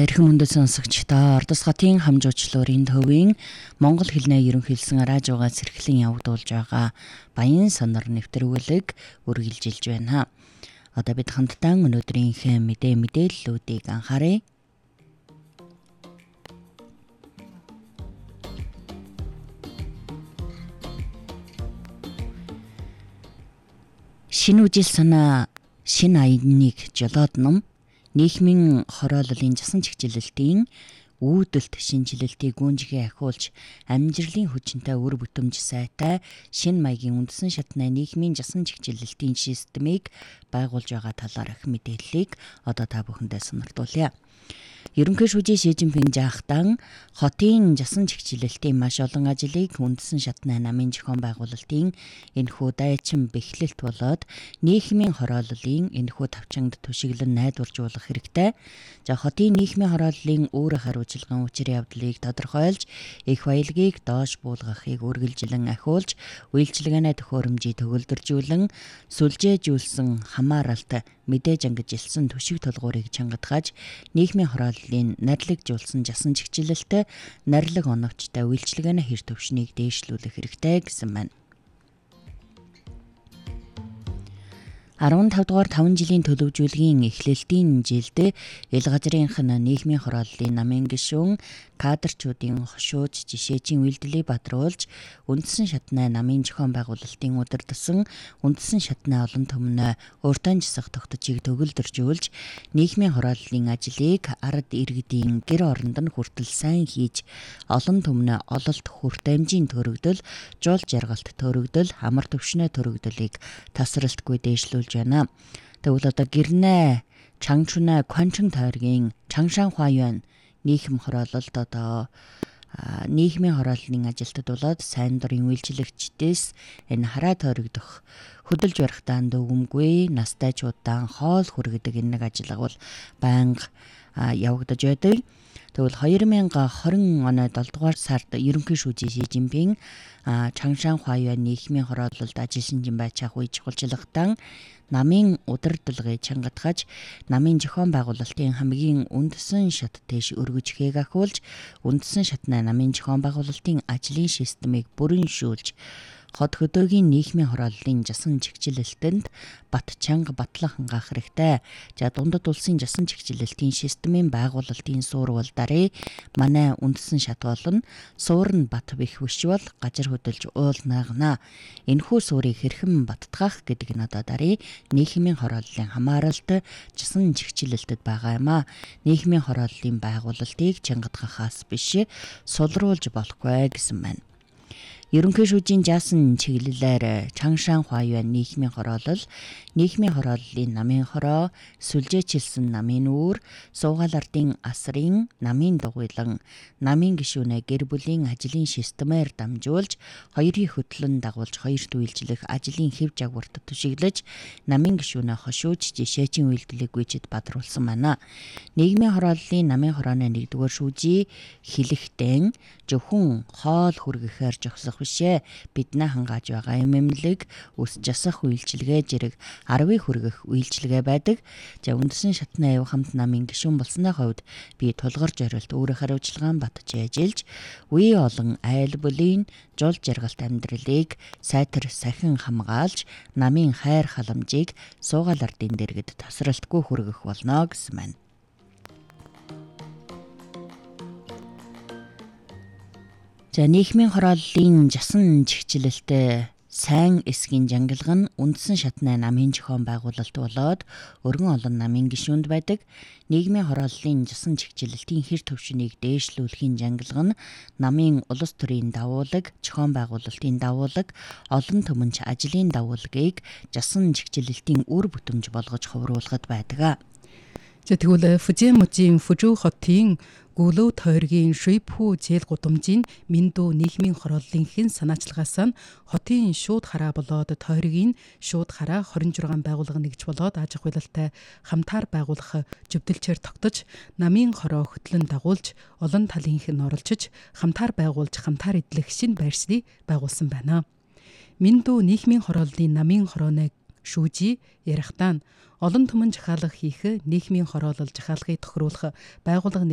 эрхэм хүндэт сонсогчдоо Ордос хотын хамжуучлалын төвийн Монгол хэлний ерөнхийлсөн радиогоо сэрхлэн явагдуулж байгаа Баян сонор нэвтрүүлэг үргэлжилж байна. Одоо бид хамтдаа өнөөдрийнхээ мэдээллүүдийг анхаарай. Шинэ үжил санаа шинэ аяныг жолоод ном нийгмийн хорооллын жасан чигчлэлтийн үүдэлт шинжилэлтийг гүнжигээ ахиулж амжилтын хүчинтэй үр бүтэмж сайтай шинэ маягийн үндсэн шатны нийгмийн жасан чигчлэлтийн системийг байгуулж байгаа талаарх мэдээллийг одоо та бүхэндээ сонирдуулъя. Ерөнхий шүүжийн Ши Жинпинг жаахтан хотын жасан чигчлэлтийн маш олон ажлыг үндсэн шатны намын зохион байгуулалтын энэхүү дайчин бэхлэлт болоод нийгмийн хорооллын энэхүү тавчангд түшиглэн найдваржуулах хэрэгтэй. Хотын нийгмийн хорооллын үүрэг хариуцлагын учир явдлыг тодорхойлж, их баялагийг доош буулгахыг үргэлжлэн ахиулж, үйлчилгээний төхөөрөмжийг төгөлдржүүлэн, сүлжээжүүлсэн хамааралт мэдээж ангижилсан түшиг тулгуурыг чангадгаж, нийгмийн хорооллын нарлагжуулсан жасан чигчлэлтэй нарилга оновчтой үйлчилгээний хэр төвшнийг дээшлүүлэх хэрэгтэй гэсэн байна. 15 дугаар 5 жилийн төлөвжүүлгийн эхлэлтийн жилд ил газрынх нь нийгмийн хорооллын намын гишүүн кадрчуудын хошууж жишээжийн үйлдэлийг бадруулж үндсэн шатны намын зохион байгуулалтын удирдсан үндсэн шатны олон түмнээ өөртөө засах тогтцыг төгөлдржүүлж нийгмийн хорооллын ажлыг ард иргэдийн гэр оронд нь хүртэл сайн хийж олон түмнээ ололт хүртээмжийн төрөгдөл, жуул жаргалт төрөгдөл, амар төвшнөө төрөгдөлийг тасралтгүй дээшлүүлж байна. Тэгвэл одоо гэрнээ чангчунаа кончин тойргийн чангшан хуайван нийгэм хороололд одоо нийгмийн хорооллын ажилтад болоод сайн дурын үйлчлэгчдээс энэ хараа тойрогдох хөдөлж барихтаа дөгөмгүй настайчуудаа хоол хүргэдэг энэ нэг ажиллага бол байнга явагдаж байдаг. Тэгвэл 2020 оны 7 дугаар сард ерөнхий шүүжийн Ши Жинпинг Чангшан хуайван нийгмийн хорооллолд ажил шинжин байж авах үе чухалчлагтан намын удирдлагыг чангадгаж, намын зохион байгуулалтын хамгийн үндсэн шат дэш өргөжхийг ахиулж, үндсэн шатны намын зохион байгуулалтын ажлын системийг бүрэншүүлж, хот хөдөөгийн нийгмийн хорооллын жасан чигчлэлтэнд бат чанга батлан хангаах хэрэгтэй. Дундад улсын жасан чигчлэлтийн системийн байгуулалтын суурвал дарыг манай үндсэн шат болон суур нь бат бэх вишвал гажир хөдөлж уул наагна. Энэхүү суурийг хэрхэн баттгах гэдэг нь одоо дарыг нийгмийн хорооллын хамааралт жасан чигчлэлтэд байгаа юм а. Нийгмийн хорооллын байгуулалтыг чангадгахаас биш сулруулж болохгүй гэсэн байна. Ерөнхий шүүжийн жаасан чиглэлээр Чангшан хуайван нийгмийн хорооллын намын хороо, сүлжээчилсэн намын үүр, суугаал ардын асрын намын дугуйлан, намын гишүүнээ гэр бүлийн ажлын системээр дамжуулж, хоёрын хөтлөн дагуулж хоёрт үйлчлэх ажлын хэв жагварт түшиглэж, намын гишүүнээ хошууж жишээжийн үйлдэлийг гүйцэд бадруулсан байна. Нийгмийн хорооллын намын хорооны 1-р шүүжийн хэлэхдээ зөвхөн хоол хүргэхээр зогсох бишээ. Биднээ хангааж байгаа эмэмлэг, үс жасах үйлчилгээ зэрэг 10 хүргэх үйлчилгээ байдаг. Үндсэн шатны аяв хамт намын гишүүн болсны хувьд би тулгарч орилт өөрөөр хариуцлагаан батж ажиллаж, үе олон айл бүлийн жуул жаргалт амьдралыг сайтар сахин хамгаалж, намын хайр халамжийг суугаал ардын дэргэд тасралтгүй хүргэх болно гэсэн байна. Нийгмийн хорооллын жасан чигчлэлтэй сайн эсгийн жангалга нь үндсэн шатны намын зохион байгуулалт болоод өргөн олон намын гишүүнд байдаг. Нийгмийн хорооллын жасан чигчлэлтийн хэр төвшнийг дээшлүүлэхийн жангалга нь намын улс төрийн дагуулаг, зохион байгуулалтын дагуулаг, олон түмэнч ажлын дагуулгыг жасан чигчлэлтийн үр бүтэмж болгож хувруулахад байдаг. Тэгвэл Фужимужийн Фужу хотын Гүлөө тойргийн Шуйпхүү зээл гудамжийн Миндүү нийгмийн хорооллын хэн санаачлагаас нь хотын шууд хараа болоод тойргийн шууд хараа 26 байгууллага нэгж болоод аж ахуй хялттай хамтаар байгуулах зөвдөлчээр тогтож, намын хороо хөтлөн дагуулж, олон талын хэн оролцож, хамтаар байгуулж, хамтаар эдлэх шинэ байршлыг байгуулсан байна. Миндүү нийгмийн хорооллын намын хорооны шүүжий ярихтаа олон түмэн жахаалга хийх нийгмийн хороолол жахаалгыг тохируулах байгууллага